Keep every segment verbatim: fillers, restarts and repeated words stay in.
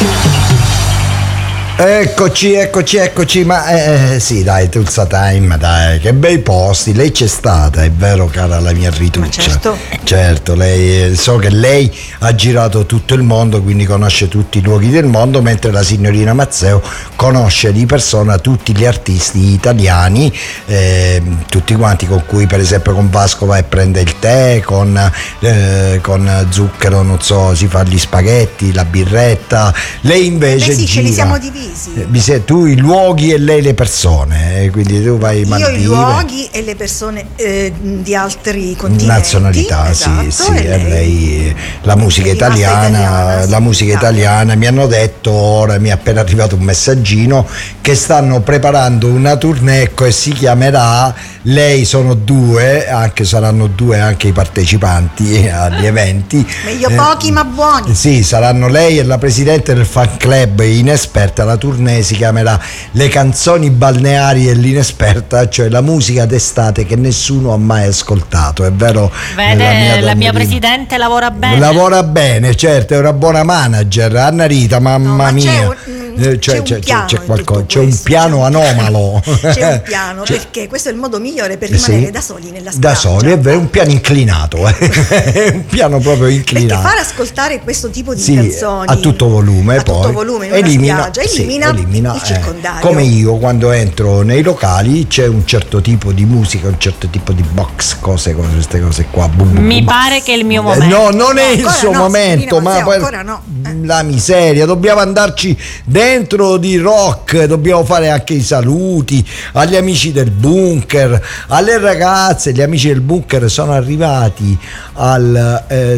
Eccoci, eccoci, eccoci, ma eh, sì dai, Tulsa Time, dai, che bei posti, lei c'è stata, è vero cara la mia Rituccia? Certo. Certo, lei, so che lei ha girato tutto il mondo, quindi conosce tutti i luoghi del mondo, mentre la signorina Mazzeo conosce di persona tutti gli artisti italiani, eh, tutti quanti con cui per esempio con Vasco va e prende il tè, con, eh, con Zucchero, non so, si fa gli spaghetti, la birretta, lei invece Beh sì, gira. ce li siamo divisi. Eh, tu i luoghi e lei le persone, eh, quindi tu vai in Maldive. Io i luoghi e le persone eh, di altri continenti, nazionalità, esatto, sì, sì, e e lei, lei la musica italiana, italiana, la sì, musica italiana. Mi hanno detto, ora mi è appena arrivato un messaggino, che stanno preparando una tournée, ecco, e si chiamerà Lei sono due, anche saranno due anche i partecipanti agli eventi. Meglio pochi eh, ma buoni. Sì, saranno lei e la presidente del fan club Inesperta. La tournée si chiamerà Le canzoni balneari e l'Inesperta, cioè la musica d'estate che nessuno ha mai ascoltato, è vero? Vede, la mia, la mia presidente lavora bene. Lavora bene, certo, è una buona manager. Anna Rita, mamma no, ma mia. C'è un, c'è, c'è, c'è, c'è, qualcosa, c'è questo, un piano c'è un anomalo. C'è un piano, c'è, perché questo è il modo migliore per rimanere sì, da soli nella spiaggia. Da soli, è vero, un piano inclinato, è un piano proprio inclinato. Perché fare ascoltare questo tipo di sì, canzoni a tutto volume, a poi tutto volume in una elimina, spiaggia, elimina, sì, elimina il eh, circondario. come io quando entro nei locali c'è un certo tipo di musica, un certo tipo di box, cose, cose queste cose qua. Boom, boom, Mi boom. pare che è il mio momento. No, non è no, il suo no, momento, ma Mazzeo, poi ancora no. Eh. La miseria, dobbiamo andarci dentro di rock, dobbiamo fare anche i saluti agli amici del bunker, alle ragazze. Gli amici del bunker sono arrivati al eh,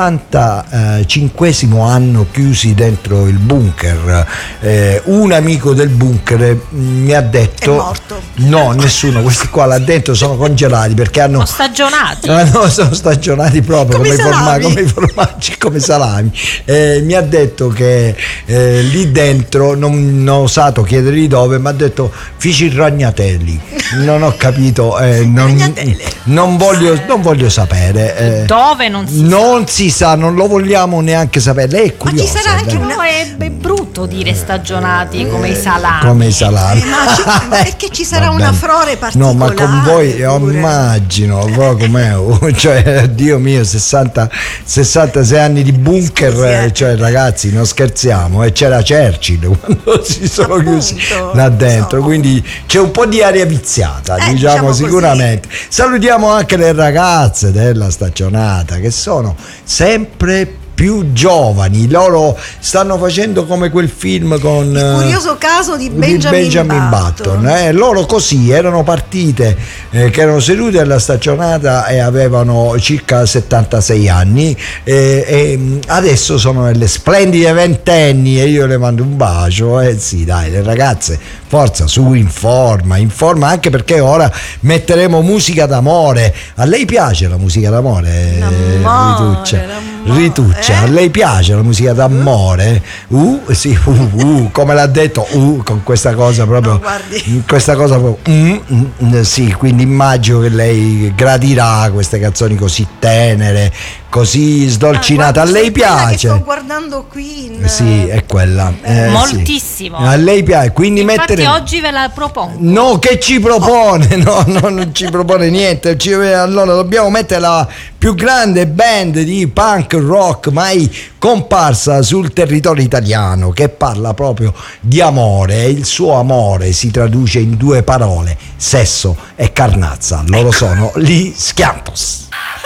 sessantacinquesimo anno chiusi dentro il bunker. Eh, un amico del bunker mi ha detto: è morto. No, nessuno, questi qua là dentro sono congelati perché hanno sono stagionati. Ah, no, sono stagionati proprio come, come, i, forma, come i formaggi, come salami. Eh, mi ha detto che eh, lì dentro, non, non ho osato chiedere di dove, mi ha detto Fici Ragnatelli. Non ho capito, eh, non, non, voglio, non voglio sapere. Eh, dove non si non sa. si sa, non lo vogliamo neanche sapere. Lei è curiosa. Ma ci sarà anche una... è, è brutto dire stagionati eh, come i salami. Come i salami. Eh, ma, ci, ma perché ci sarà una frore particolare? No, ma con voi io immagino com'è, cioè Dio mio, sessanta, sessantasei anni di bunker. Scusi, eh. Cioè ragazzi, non scherziamo, e c'era Churchill quando si sono appunto, chiusi là dentro, no. Quindi c'è un po' di aria viziata, eh, diciamo, diciamo sicuramente. Così. Salutiamo anche le ragazze della stagionata che sono sempre più più giovani. Loro stanno facendo come quel film con Il curioso caso di Benjamin, di Benjamin Button, Button eh? Loro così erano partite eh, che erano sedute alla stagionata e avevano circa settantasei anni eh, e adesso sono nelle splendide ventenni e io le mando un bacio. Eh sì, dai, le ragazze, forza, su, in forma, in forma, anche perché ora metteremo musica d'amore. A lei piace la musica d'amore? L'amore, Rituccia, l'amore. Rituccia, a lei piace la musica d'amore? Uh, sì, uh, uh, come l'ha detto, uh, con questa cosa proprio, no, questa cosa proprio, mm, mm, sì, quindi immagino che lei gradirà queste canzoni così tenere, così sdolcinate. Ah, a lei piace? Che sto guardando qui in... Sì, è quella. Eh, moltissimo. Sì. A lei piace, quindi infatti mettere... oggi ve la propongo. No, che ci propone? No, no, non ci propone niente. Ci... Allora dobbiamo mettere la più grande band di punk rock mai comparsa sul territorio italiano, che parla proprio di amore, e il suo amore si traduce in due parole: sesso e carnazza. Loro sono gli Schiantos.